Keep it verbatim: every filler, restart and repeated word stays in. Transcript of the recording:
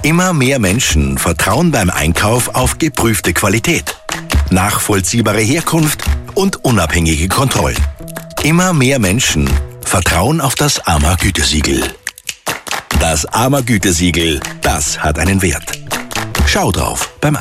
Immer mehr Menschen vertrauen beim Einkauf auf geprüfte Qualität, nachvollziehbare Herkunft und unabhängige Kontrollen. Immer mehr Menschen vertrauen auf das A M A-Gütesiegel. Das A M A-Gütesiegel, das hat einen Wert. Schau drauf beim